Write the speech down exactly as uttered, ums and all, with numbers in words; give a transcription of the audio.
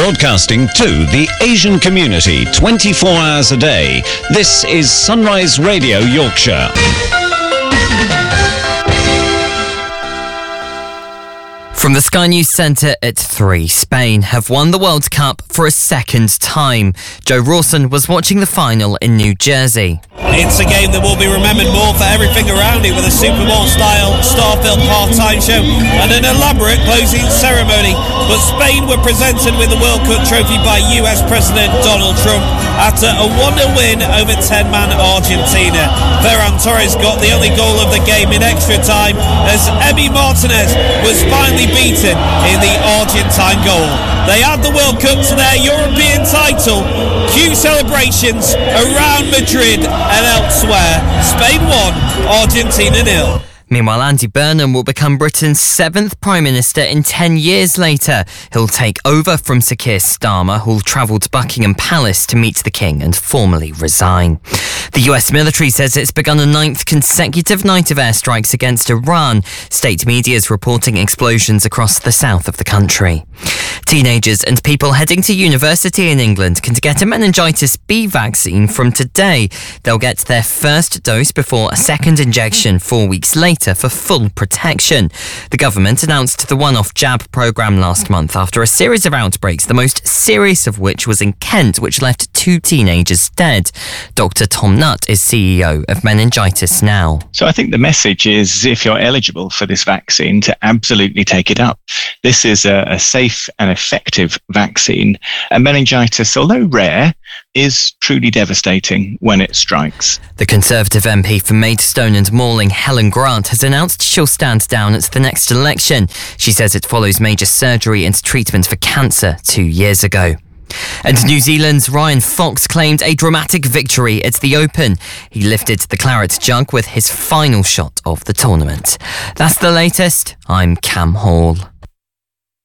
Broadcasting to the Asian community twenty-four hours a day, this is Sunrise Radio Yorkshire. From the Sky News Centre at three, Spain have won the World Cup for a second time. Joe Rawson was watching the final in New Jersey. It's a game that will be remembered more for everything around it, with a Super Bowl-style star-filled half-time show and an elaborate closing ceremony. But Spain were presented with the World Cup trophy by U S President Donald Trump after a one nil win over ten-man Argentina. Ferran Torres got the only goal of the game in extra time as Emi Martinez was finally beaten in the Argentine goal. They add the World Cup to their European title. Cue celebrations around Madrid and elsewhere. Spain won, Argentina nil. Meanwhile, Andy Burnham will become Britain's seventh Prime Minister in ten years later. He'll take over from Sir Keir Starmer, who'll travel to Buckingham Palace to meet the King and formally resign. The U S military says it's begun a ninth consecutive night of airstrikes against Iran. State media is reporting explosions across the south of the country. Teenagers and people heading to university in England can get a meningitis B vaccine from today. They'll get their first dose before a second injection four weeks later for full protection. The government announced the one-off jab programme last month after a series of outbreaks, the most serious of which was in Kent, which left two teenagers dead. Doctor Tom Nutt is C E O of Meningitis Now. So I think the message is, if you're eligible for this vaccine, to absolutely take it up. This is a, a safe and effective vaccine. And meningitis, although rare, is truly devastating when it strikes. The Conservative M P for Maidstone and Malling, Helen Grant, has announced she'll stand down at the next election. She says it follows major surgery and treatment for cancer two years ago. And New Zealand's Ryan Fox claimed a dramatic victory at the Open. He lifted the claret jug with his final shot of the tournament. That's the latest. I'm Cam Hall.